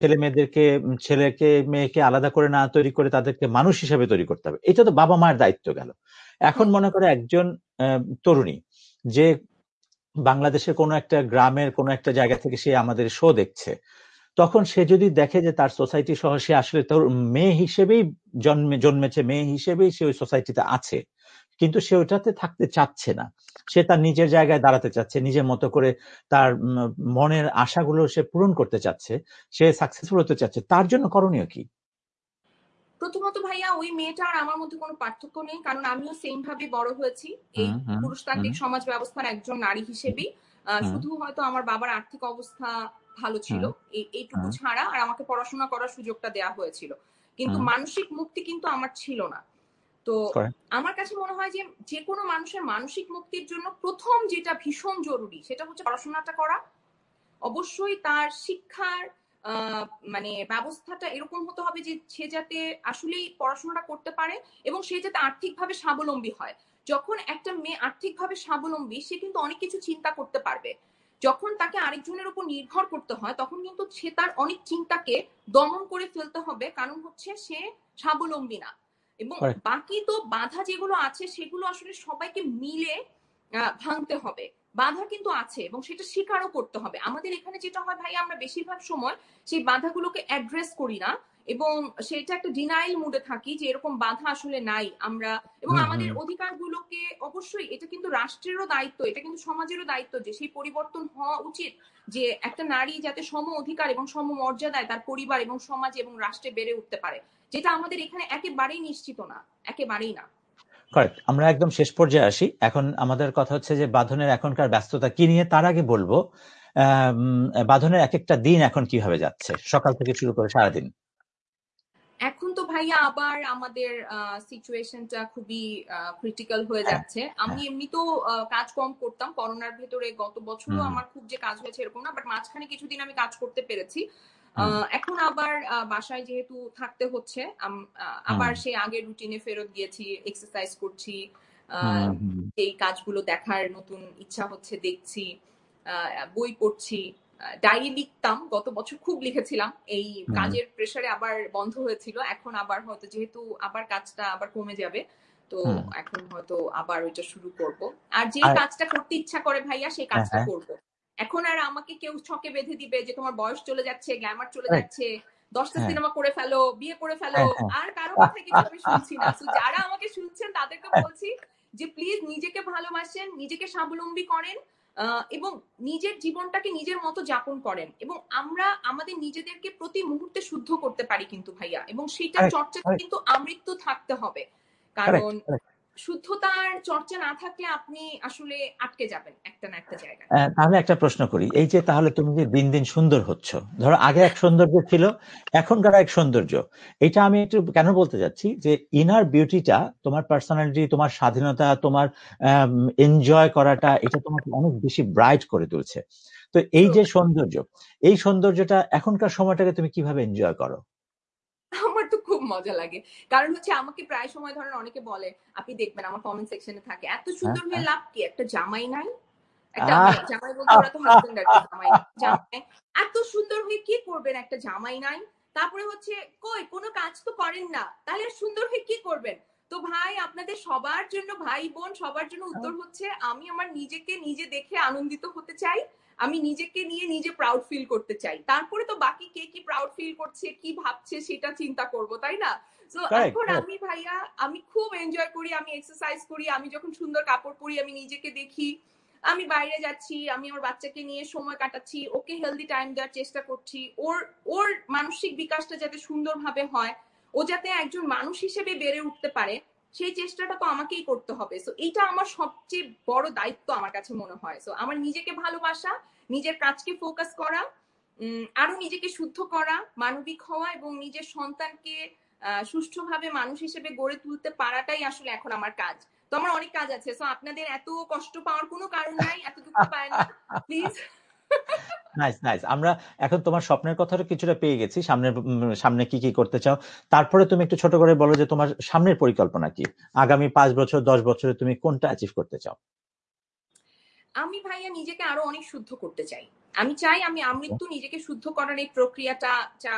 ছেলেকে মেয়েকে আলাদা করে না তৈরি করে তাদেরকে মানুষ হিসেবে তৈরি করতে হবে। এটা তো বাবা মায়ের দায়িত্ব গেল। এখন মনে করে একজন তরুণী যে বাংলাদেশের কোনো একটা গ্রামের কোনো একটা জায়গা থেকে সে আমাদের শো দেখছে, তখন সে যদি দেখে যে তার সোসাইটি সহ সে আসলে তোর মেয়ে হিসেবেই জন্মেছে, মেয়ে হিসেবেই সে ওই সোসাইটিতে আছে, কিন্তু সে ওইটাতে থাকতে চাচ্ছে না, সে তার নিজের জায়গায় দাঁড়াতে চাচ্ছে, নিজের মতো করে তার মনের আশাগুলো সে পূরণ করতে চাচ্ছে, সে সাকসেসফুল হতে চাচ্ছে, তার জন্য করণীয় কি? প্রথমত ভাইয়া, ওই মেয়েটা আর আমার মধ্যে কোনো পার্থক্য নেই, কারণ আমিও সেম ভাবে বড় হয়েছি এই পুরুষতান্ত্রিক সমাজ ব্যবস্থার একজন নারী হিসেবেই। শুধু হয়তো আমার বাবার আর্থিক অবস্থা ভালো ছিল এইটুকু ছাড়া, আর আমাকে পড়াশোনা করার সুযোগটা দেয়া হয়েছিল, কিন্তু মানসিক মুক্তি কিন্তু আমার ছিল না। তো আমার কাছে মনে হয় যে যে কোনো মানুষের মানসিক মুক্তির জন্য প্রথম যেটা ভীষণ জরুরি সেটা হচ্ছে পড়াশোনাটা করা। অবশ্যই তার শিক্ষার মানে ব্যবস্থাটা এরকম হতে হবে যে সে যাতে আসলেই পড়াশোনাটা করতে পারে এবং সে যাতে আর্থিকভাবে স্বাবলম্বী হয়। যখন একটা মেয়ে আর্থিকভাবে স্বাবলম্বী, সে কিন্তু অনেক কিছু চিন্তা করতে পারবে। যখন তাকে আরেকজনের উপর নির্ভর করতে হয়, তখন কিন্তু সে তার অনেক চিন্তাকে দমন করে ফেলতে হবে, কারণ হচ্ছে সে স্বাবলম্বী না। এবং বাকি তো বাধা যেগুলো আছে সেগুলো আসলে সবাইকে মিলে ভাঙতে হবে। বাধা কিন্তু আছে এবং সেটা স্বীকারও করতে হবে। আমাদের এখানে যেটা হয় ভাই, আমরা বেশিরভাগ সময় সেই বাধাগুলোকে অ্যাড্রেস করি না এবং সেটা একটা ডিনাইল মুডে থাকি যে এরকম বাধা আসলে নাই আমরা। এবং আমাদের অধিকারগুলোকে, অবশ্যই এটা কিন্তু রাষ্ট্রেরও দায়িত্ব, এটা কিন্তু সমাজেরও দায়িত্ব যে সেই পরিবর্তন হওয়া উচিত, যে একটা নারী যাতে সম অধিকার এবং সম মর্যাদায় তার পরিবার এবং সমাজ এবং রাষ্ট্রে বেড়ে উঠতে পারে, যেটা আমাদের এখানে একেবারেই নিশ্চিত না, একেবারেই না। কারেক্ট। আমরা একদম শেষ পর্যায়ে আসি। এখন আমাদের কথা হচ্ছে যে বাঁধনের এখনকার ব্যস্ততা কি নিয়ে। তার আগে বলবো বাঁধনের এক একটা দিন এখন কিভাবে যাচ্ছে, সকাল থেকে শুরু করে সারাদিন? এখন তো ভাইয়া আবার আমাদের সিচুয়েশনটা খুবই ক্রিটিক্যাল হয়ে যাচ্ছে। আমি এমনিতেও কাজ কম করতাম করোনার ভেতরে, গত বছরও আমার খুব যে কাজ হয়েছে এরকম না, বাট মাঝখানে কিছুদিন আমি কাজ করতে পেরেছি। এখন আবার বাসায় যেহেতু থাকতে হচ্ছে, আবার সেই আগের রুটিনে ফেরত গিয়েছি, এক্সারসাইজ করছি, এই কাজগুলো দেখার নতুন ইচ্ছা হচ্ছে, দেখছি, বই পড়ছি, ডায়েরি লিখতাম, গত বছর খুব লিখেছিলাম, এই কাজের প্রেসারে আবার বন্ধ হয়েছিল, এখন আবার হয়তো যেহেতু আবার কাজটা আবার কমে যাবে, তো এখন হয়তো আবার ওইটা শুরু করব। আর যে কাজটা করতে ইচ্ছা করে ভাইয়া সেই কাজটা করব। এখন আর আমাকে কেউ ছকে বেঁধে দিবে যে তোমার বয়স চলে যাচ্ছে, গ্ল্যামার চলে যাচ্ছে, 10টা সিনেমা করে ফেলো, বিয়ে করে ফেলো, আর কারো কথা কিছু আমি শুনছি না। তো যারা আমাকে শুনছেন তাদেরকে বলছি যে প্লিজ নিজেকে ভালোবাসেন, নিজেকে স্বাবলম্বী করেন এবং নিজের জীবনটাকে নিজের মতো যাপন করেন, এবং আমরা আমাদের নিজেদেরকে প্রতি মুহূর্তে শুদ্ধ করতে পারি কিন্তু ভাইয়া, এবং সেটার চর্চাটা কিন্তু আমৃত্যু থাকতে হবে, কারণ শুদ্ধতার চর্চা না থাকলে আপনি আসলে আটকে যাবেন একটা না একটা জায়গায়। তাহলে একটা প্রশ্ন করি, এই যে তাহলে তুমি যে দিন দিন সুন্দর হচ্ছ, ধরো আগে এক সৌন্দর্য ছিল, এখনকার এক সৌন্দর্য, এটা আমি একটু কেন বলতে যাচ্ছি যে ইনার বিউটিটা, তোমার পার্সোনালিটি, তোমার স্বাধীনতা, তোমার এনজয় করাটা, এটা তোমাকে অনেক বেশি ব্রাইট করে তুলছে। তো এই যে সৌন্দর্য, এই সৌন্দর্যটা এখনকার সময়টাকে তুমি কিভাবে এনজয় করো? আমার তো খুব মজা লাগে, কারণ হচ্ছে আমাকে প্রায় সময় ধরেন অনেকে বলে, আপনি দেখবেন আমার কমেন্ট সেকশনে থাকে, এত সুন্দর হয়ে লাভ কি, একটা জামাই নাই, একটা জামাই বলতে ওরা তো হাজবেন্ড আর কি, জামাই এত সুন্দর হয়ে কি করবেন, একটা জামাই নাই। তারপরে হচ্ছে কই কোনো কাজ তো করেন না, তাহলে সুন্দর হয়ে কি করবেন? তো ভাই, আপনাদের সবার জন্য, ভাই বোন সবার জন্য উত্তর হচ্ছে, আমি আমার নিজেকে নিজে দেখে আনন্দিত হতে চাই, আমি নিজেকে নিয়ে নিজে প্রাউড ফিল করতে চাই, তারপরে তো বাকি কে কি প্রাউড ফিল করছে, কি ভাবছে সেটা চিন্তা করব, তাই না? তো এখন আমি ভাইয়া, আমি খুব এনজয় করি, আমি এক্সারসাইজ করি, আমি যখন সুন্দর কাপড় পরি আমি নিজেকে দেখি, আমি বাইরে যাচ্ছি, আমি আমার বাচ্চাকে নিয়ে সময় কাটাচ্ছি, ওকে হেলদি টাইম দেওয়ার চেষ্টা করছি, ওর ওর মানসিক বিকাশটা যাতে সুন্দরভাবে হয়, ও যাতে একজন মানুষ হিসেবে বেড়ে উঠতে পারে, সেই চেষ্টাটা তো আমাকেই করতে হবে। সো এইটা আমার সবচেয়ে বড় দায়িত্ব আমার কাছে মনে হয়। সো আমার নিজেকে ভালোবাসা, নিজের কাজকে ফোকাস করা, আরো নিজেকে শুদ্ধ করা, মানবিক হওয়া এবং নিজের সন্তানকে সুষ্ঠুভাবে মানুষ হিসেবে গড়ে তুলতে পারাটাই আসলে এখন আমার কাজ। তো আমার অনেক কাজ আছে, সো আপনাদের এত কষ্ট পাওয়ার কোনো কারণ নাই, এত দুঃখ পায় না প্লিজ। Nice nice. আমরা এখন তোমার স্বপ্নের কথাটা কিছুটা পেয়ে গেছি, সামনে কি কি করতে চাও। তারপরে তুমি একটু ছোট করে বলো যে তোমার সামনের পরিকল্পনা কি, আগামী 5 বছর 10 বছরে তুমি কোনটা অ্যাচিভ করতে চাও? আমি ভাইয়া নিজেকে আরো অনেক শুদ্ধ করতে চাই। আমি চাই আমি আমৃত্যু নিজেকে শুদ্ধ করার এই প্রক্রিয়াটা